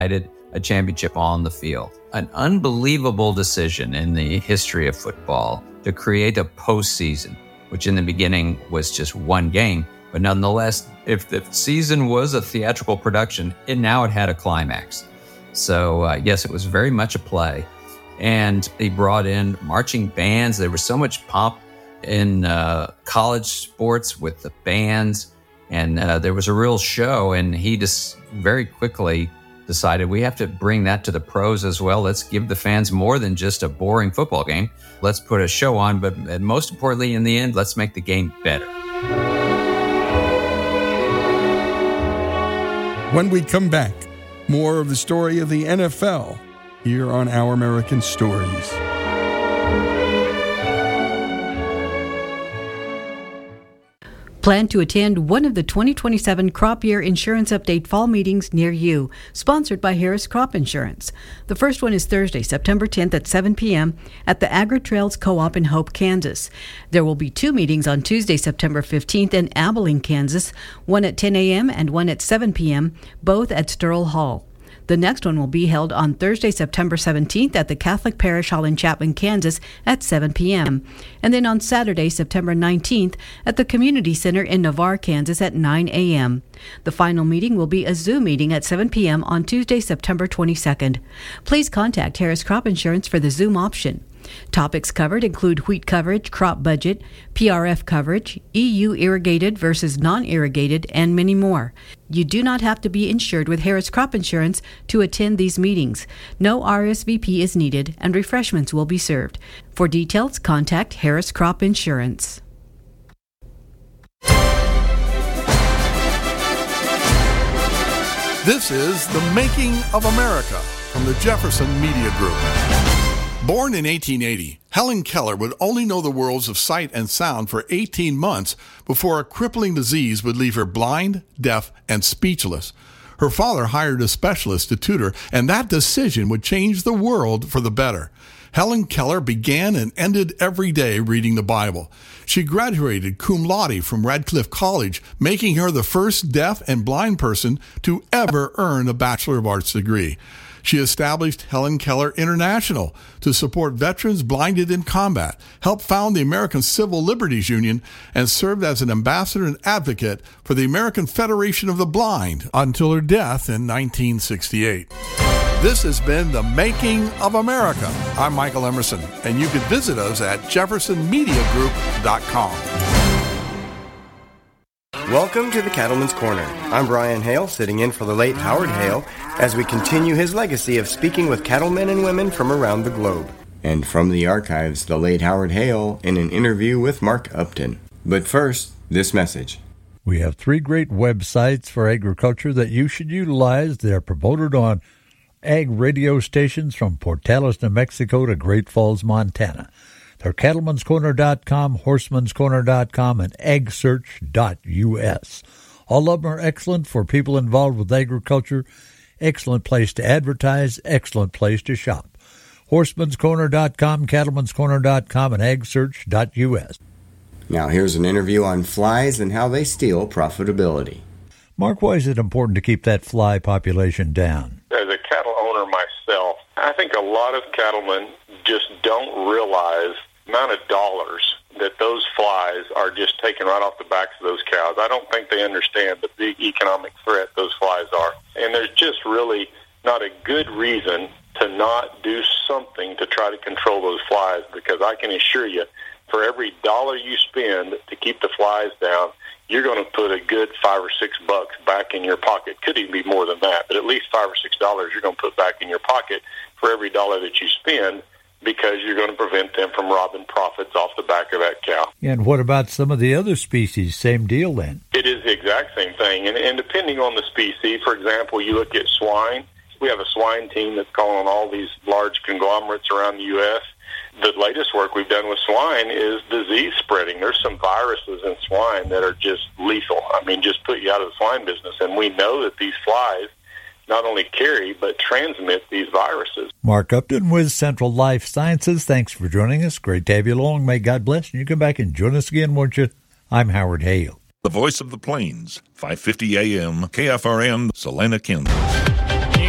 a championship on the field. An unbelievable decision in the history of football to create a postseason, which in the beginning was just one game. But nonetheless, if the season was a theatrical production, it had a climax. So yes, it was very much a play. And he brought in marching bands. There was so much pop in college sports with the bands. And there was a real show. And he just very quickly decided we have to bring that to the pros as well. Let's give the fans more than just a boring football game. Let's put a show on. But most importantly, in the end, let's make the game better. When we come back, more of the story of the NFL here on Our American Stories. Plan to attend one of the 2027 Crop Year Insurance Update fall meetings near you, sponsored by Harris Crop Insurance. The first one is Thursday, September 10th at 7 p.m. at the Agri-Trails Co-op in Hope, Kansas. There will be two meetings on Tuesday, September 15th in Abilene, Kansas, one at 10 a.m. and one at 7 p.m., both at Sterl Hall. The next one will be held on Thursday, September 17th at the Catholic Parish Hall in Chapman, Kansas at 7 p.m. And then on Saturday, September 19th at the Community Center in Navarre, Kansas at 9 a.m. The final meeting will be a Zoom meeting at 7 p.m. on Tuesday, September 22nd. Please contact Harris Crop Insurance for the Zoom option. Topics covered include wheat coverage, crop budget, PRF coverage, EU irrigated versus non-irrigated, and many more. You do not have to be insured with Harris Crop Insurance to attend these meetings. No RSVP is needed, and refreshments will be served. For details, contact Harris Crop Insurance. This is The Making of America from the Jefferson Media Group. Born in 1880, Helen Keller would only know the worlds of sight and sound for 18 months before a crippling disease would leave her blind, deaf, and speechless. Her father hired a specialist to tutor, and that decision would change the world for the better. Helen Keller began and ended every day reading the Bible. She graduated cum laude from Radcliffe College, making her the first deaf and blind person to ever earn a Bachelor of Arts degree. She established Helen Keller International to support veterans blinded in combat, helped found the American Civil Liberties Union, and served as an ambassador and advocate for the American Federation of the Blind until her death in 1968. This has been The Making of America. I'm Michael Emerson, and you can visit us at jeffersonmediagroup.com. Welcome to the Cattleman's Corner. I'm Brian Hale, sitting in for the late Howard Hale, as we continue his legacy of speaking with cattlemen and women from around the globe. And from the archives, the late Howard Hale in an interview with Mark Upton. But first, this message. We have 3 great websites for agriculture that you should utilize. They're promoted on ag radio stations from Portales, New Mexico to Great Falls, Montana. They're cattleman'scorner.com, horseman'scorner.com, and agsearch.us. All of them are excellent for people involved with agriculture. Excellent place to advertise, excellent place to shop. Horseman'scorner.com, cattleman'scorner.com, and agsearch.us. Now here's an interview on flies and how they steal profitability. Mark, why is it important to keep that fly population down? As a cattle owner myself, I think a lot of cattlemen just don't realize the amount of dollars that those flies are just taken right off the backs of those cows. I don't think they understand the big economic threat those flies are. And there's just really not a good reason to not do something to try to control those flies, because I can assure you, for every dollar you spend to keep the flies down, you're going to put a good $5 or $6 back in your pocket. Could even be more than that, but at least $5 or $6 you're going to put back in your pocket for every dollar that you spend, because you're going to prevent them from robbing profits off the back of that cow. And what about some of the other species? Same deal then? It is the exact same thing. And depending on the species, for example, you look at swine. We have a swine team that's calling on all these large conglomerates around the U.S. The latest work we've done with swine is disease spreading. There's some viruses in swine that are just lethal. I mean, just put you out of the swine business. And we know that these flies not only carry but transmit these viruses. Mark Upton with Central Life Sciences. Thanks for joining us. Great to have you along. May God bless. And you come back and join us again, won't you? I'm Howard Hale. The Voice of the Plains, 550 AM, KFRN, Salina, Kansas.